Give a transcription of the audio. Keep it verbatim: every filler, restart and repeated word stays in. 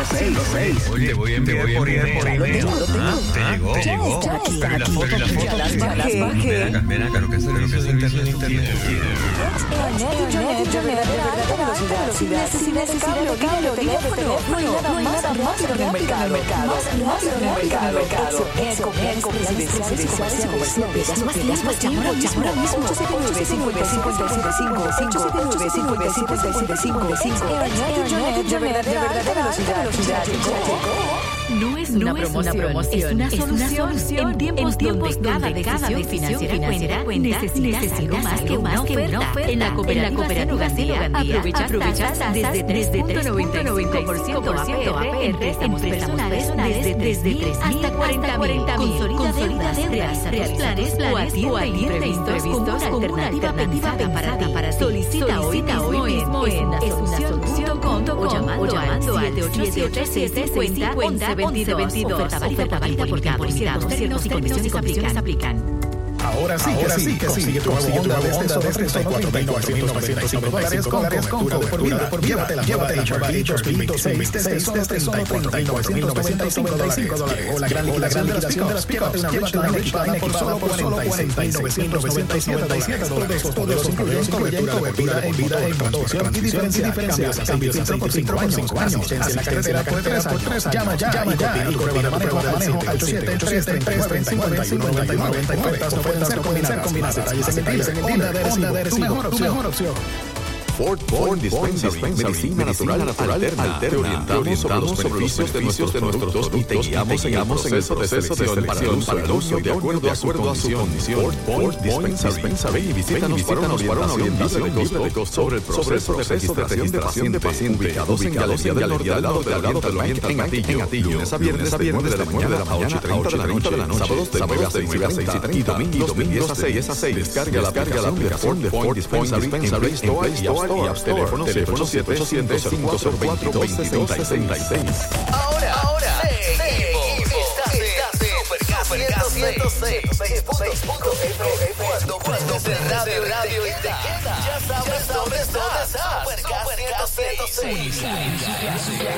seis. Oye, voy a enviar por email. Te llegó. ¿Te llegó? Pero la foto, pero la foto. ya las bajé. Ven acá, ven acá, lo que es el servicio de internet tú tienes. Internet de verdadera velocidad. Sin necesidad de cable o cable o teléfono. No hay nada más rápido en el mercado. Más rápido en el mercado. Eco, Eco, presidenciales, comerciales, comerciales. Más tiempo, llama ahora mismo. ocho siete nueve, cinco cinco siete cinco cinco. ocho siete nueve, cinco siete cinco cinco. Internet de verdadera velocidad. No es una, no promoción, es una promoción, es una solución, es una solución en tiempos, en tiempos donde, donde cada decisión financiera, financiera cuenta, necesitas, necesitas algo más que más que una oferta. En la cooperativa Ugandía, aprovecha, aprovecha desde tres punto noventa y cinco por ciento A P R en préstamos personales desde tres mil hasta cuarenta mil. Consolida deudas, realiza planes o atiende imprevistos como una alternativa pensada para ti. Solicita hoy mismo en es una solución punto com o llamando al siete ocho siete, siete cincuenta, once veintidós. Oferta válida por tiempo limitado. Términos y condiciones aplican. Ahora sí, ahora sí, que consigue tu nuevo Honda desde solo treinta y cuatro mil novecientos noventa y cinco dólares con cobertura de por vida. Llévate la H R V dos mil veintiséis desde solo treinta y cuatro mil novecientos noventa y cinco dólares. O la gran liquidación de las pickups. Llévate una Richland por solo cuarenta y seis mil novecientos noventa y siete dólares. Todos incluyen cobertura de vida en conducción y diferencial. Cambios en cinco por cinco años. Asistencia en la carretera por tres por tres. Llama ya, llama ya. Y prueba de manejo al ocho siete ocho tres tres tres cincuenta y uno noventa y nueve. Pueden ser combinadas, combinadas. Detalles en el dealer. Honda de Recibo, tu mejor opción. Ford Ford Dispensary, medicina natural, natural alterna. Te orientamos sobre los beneficios de nuestros productos y te guiamos en el proceso de selección para el uso de acuerdo a su condición. Ford Dispensary. Y visítanos para una orientación libre de costo sobre el proceso de registración de paciente. Ubicados en Galería del Norte, al lado del Oriente en Atillo. Lunes a viernes de nueve de la mañana a ocho y treinta de la noche. Sábados de nueve a seis y treinta. Y domingos de diez a seis. Descarga la aplicación de Ford Dispensary en Play Store y App Store. Teléfono siete ocho siete, cinco cero cuatro, dos dos seis seis. Ahora, ahora, seguimos. Estás en ciento seis punto cinco. Cuando prendes el radio, radio y te queda. Ya sabes dónde estás. Supercast ciento seis.